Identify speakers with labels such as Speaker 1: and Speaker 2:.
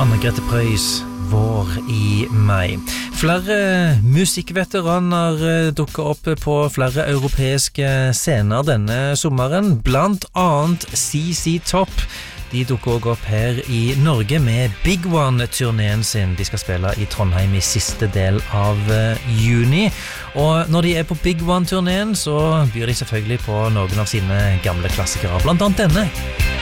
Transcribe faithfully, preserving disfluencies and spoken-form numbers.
Speaker 1: Anne-Grete Preus, Vår i mai. Flere musikkveteraner dukker opp på flere europeiske scener denne sommeren, blant annet C C Top. De dukker også opp her i Norge med Big One-turneen sin. De skal spille i Trondheim i siste del av juni. Og når de er på Big One-turneen, så byr de selvfølgelig på noen av sine gamle klassikere, blant annet denne.